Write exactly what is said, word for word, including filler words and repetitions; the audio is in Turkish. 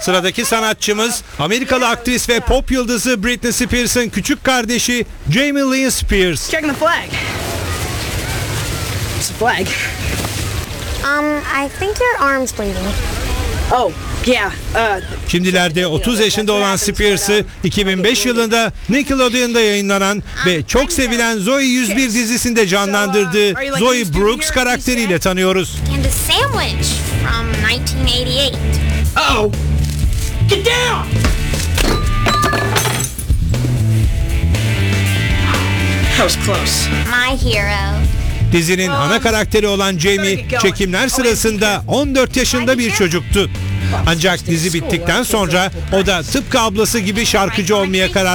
Sıradaki sanatçımız Amerikalı aktris ve pop yıldızı Britney Spears'ın küçük kardeşi Jamie Lynn Spears. Checking the flag. It's a flag. Um, I think your arm's bleeding. Oh, yeah. Uh, Şimdilerde otuz yaşında olan Spears'ı iki bin beş yılında Nickelodeon'da yayınlanan ve çok sevilen Zoey yüz bir dizisinde canlandırdığı Zoe Brooks karakteriyle tanıyoruz. And a sandwich from nineteen eighty-eight. oh, get down! That was close. My hero. Dizinin ana karakteri olan Jamie çekimler sırasında on dört yaşında bir çocuktu. Ancak dizi bittikten sonra o da tıpkı ablası gibi şarkıcı olmaya karar